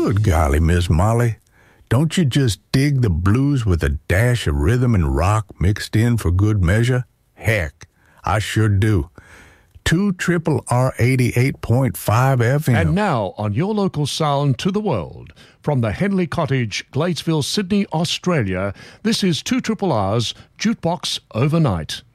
Good golly, Miss Molly. Don't you just dig the blues with a dash of rhythm and rock mixed in for good measure? Heck, I sure do. 2 Triple R 88.5 FM. And now on your local sound to the world, from the Henley Cottage, Gladesville, Sydney, Australia, this is 2 Triple R's Jukebox Overnight.